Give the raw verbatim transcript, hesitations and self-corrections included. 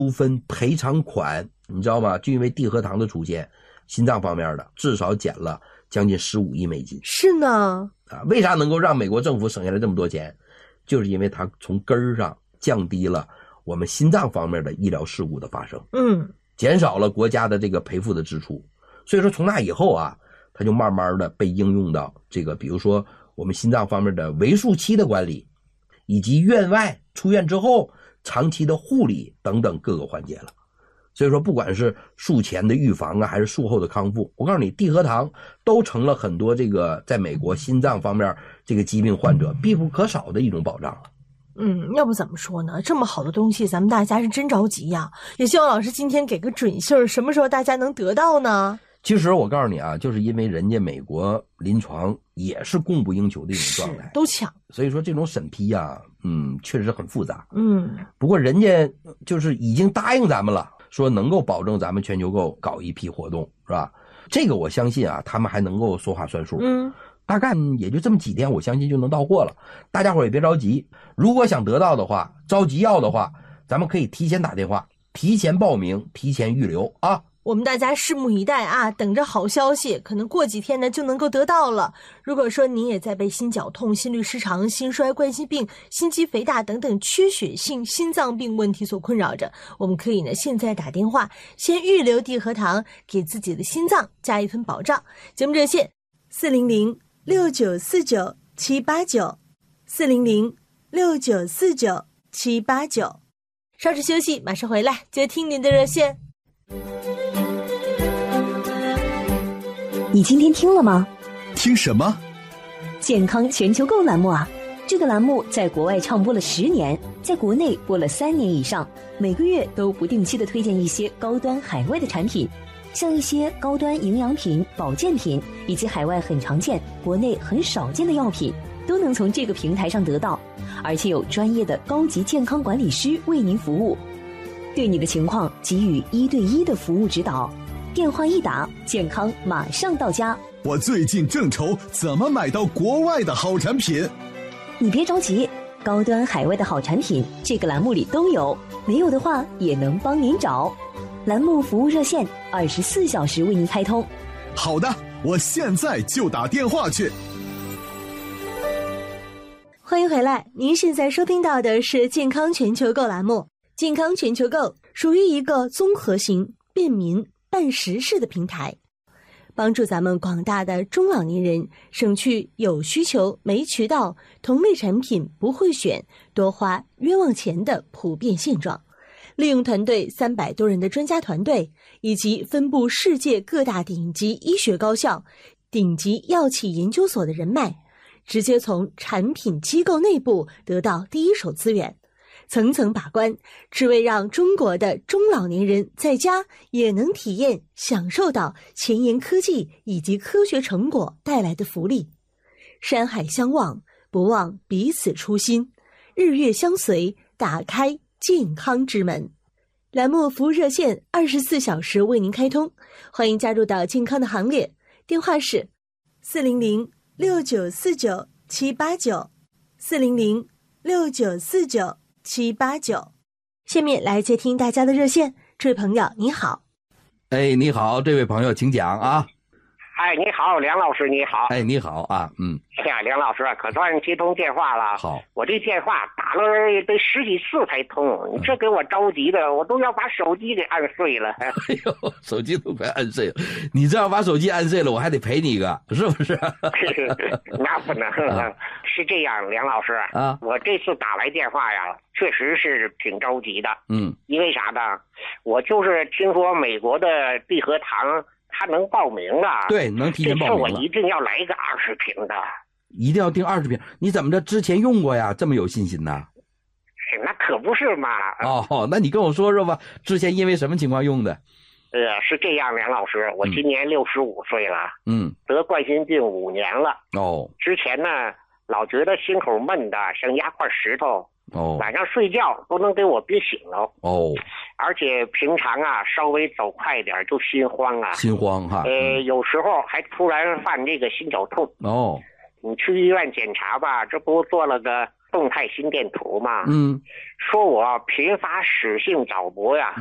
部分赔偿款，你知道吗？就因为地核糖的出现，心脏方面的至少减了将近十五亿美金。 是呢， 啊，为啥能够让美国政府省下来这么多钱？就是因为它从根儿上降低了我们心脏方面的医疗事故的发生， 嗯， 减少了国家的这个赔付的支出。所以说从那以后啊，它就慢慢的被应用到这个，比如说我们心脏方面的为数期的管理，以及院外出院之后长期的护理等等各个环节了。所以说不管是术前的预防啊，还是术后的康复，我告诉你，地核糖都成了很多这个在美国心脏方面这个疾病患者必不可少的一种保障了。 嗯，要不怎么说呢？这么好的东西，咱们大家是真着急呀！也希望老师今天给个准信儿，什么时候大家能得到呢？ 其实我告诉你啊，就是因为人家美国临床也是供不应求的一种状态， 都抢， 所以说这种审批啊，嗯，确实很复杂。 嗯， 不过人家就是已经答应咱们了，说能够保证咱们全球购搞一批活动，是吧？这个我相信啊，他们还能够说话算数。 嗯， 大概也就这么几天，我相信就能到货了。大家伙也别着急，如果想得到的话，着急要的话，咱们可以提前打电话，提前报名，提前预留啊。 我们大家拭目以待啊，等着好消息，可能过几天呢就能够得到了。如果说您也在被心绞痛、心律失常、心衰、冠心病、心肌肥大等等缺血性心脏病问题所困扰着，我们可以呢现在打电话先预留地核糖，给自己的心脏加一份保障。节目热线四零零六九四九七八九四零零六九四九七八九。稍事休息，马上回来接听您的热线。 你今天听了吗？ 听什么？ 健康全球购栏目啊！这个栏目在国外唱播了十年，在国内播了三年以上，每个月都不定期的推荐一些高端海外的产品，像一些高端营养品、保健品，以及海外很常见、国内很少见的药品，都能从这个平台上得到，而且有专业的高级健康管理师为您服务，对你的情况给予一对一的服务指导。电话一打，健康马上到家。 我最近正愁怎么买到国外的好产品。 你别着急，高端海外的好产品这个栏目里都有，没有的话也能帮您找。栏目服务热线二十四小时为您开通。 好的，我现在就打电话去。 欢迎回来，您现在收听到的是健康全球购栏目。健康全球购属于一个综合型、便民、办实事的平台，帮助咱们广大的中老年人省去有需求没渠道、同类产品不会选、多花冤枉钱的普遍现状。利用团队三百多人的专家团队，以及分布世界各大顶级医学高校、顶级药企研究所的人脉，直接从产品机构内部得到第一手资源，层层把关，只为让中国的中老年人在家也能体验享受到前沿科技以及科学成果带来的福利。山海相望，不忘彼此初心，日月相随，打开健康之门。栏目服务热线二十四小时为您开通，欢迎加入到健康的行列。电话是四零零六九四九七八九四零零六九四九七八九。下面来接听大家的热线。这位朋友你好。 哎，你好，这位朋友请讲啊。 哎，你好，梁老师，你好。 哎，你好啊，嗯。 哎呀，梁老师，可算接通电话了。 好， 我这电话打了得十几次才通，你这给我着急的，我都要把手机给按碎了。 哎呦，手机都快按碎了，你这样把手机按碎了，我还得赔你一个，是不是？ 那不能，啊、是这样，梁老师啊，我这次打来电话呀，确实是挺着急的。 嗯， 因为啥呢？我就是听说美国的地核糖。他能报名了， 对，能提前报名了。 这次我一定要来个二十瓶的， 一定要订二十瓶。你怎么着？之前用过呀？这么有信心呢？ 那可不是嘛。 哦，那你跟我说说吧，之前因为什么情况用的？ 呃，是这样，梁老师，我今年六十五岁了， 嗯， 得冠心病五年了。 哦， 之前呢，老觉得心口闷的像压块石头。 哦， 晚上睡觉都能给我憋醒了。 哦， 而且平常啊，稍微走快点就心慌啊， 心慌哈。 呃，有时候还突然犯这个心绞痛。 哦， 你去医院检查吧，这不做了个动态心电图嘛， 嗯， 说我频发室性早搏呀。